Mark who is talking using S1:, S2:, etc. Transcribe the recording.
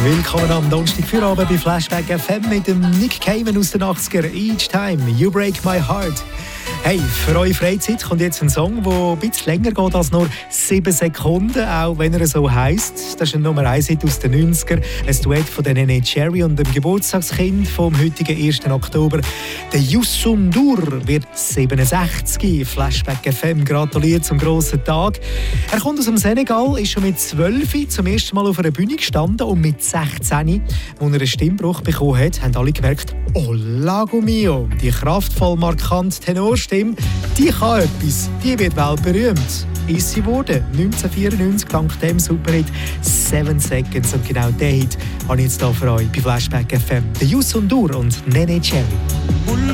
S1: Willkommen am Donnerstag für Abend bei Flashback FM mit dem Nick Cayman aus den 80er. Each time you break my heart. Hey, für eure Freizeit kommt jetzt ein Song, der ein bisschen länger geht als nur 7 Sekunden, auch wenn er so heisst. Das ist ein Nummer 1 Hit aus den 90er, ein Duett von der Nene Cherry und dem Geburtstagskind vom heutigen 1. Oktober. Der Youssou N'Dour wird 67. Flashback FM gratuliert zum grossen Tag. Er kommt aus dem Senegal, ist schon mit 12 zum ersten Mal auf einer Bühne gestanden und mit 16, als er einen Stimmbruch bekommen hat, haben alle gemerkt, oh lago mio, die kraftvoll markante Tenorstimme, die kann etwas, die wird weltberühmt. Ist sie geworden, 1994, dank dem Superhit 7 Seconds. Und genau diesen Hit habe ich jetzt hier für euch bei Flashback FM. Der Youssou N'Dour und Nene Cherry.